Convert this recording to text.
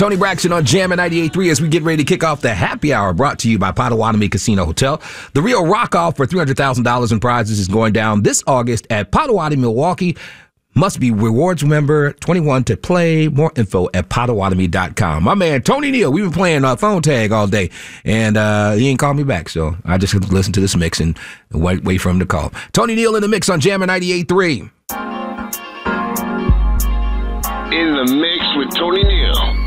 Tony Braxton on Jam at 98.3 as we get ready to kick off the happy hour brought to you by Potawatomi Casino Hotel. The real rock-off for $300,000 in prizes is going down this August at Potawatomi, Milwaukee. Must be rewards member 21 to play. More info at Potawatomi.com. My man, Tony Neal, we've been playing phone tag all day, and he ain't called me back, so I just listened to this mix and wait for him to call. Tony Neal in the mix on Jam at 98.3. In the mix with Tony Neal.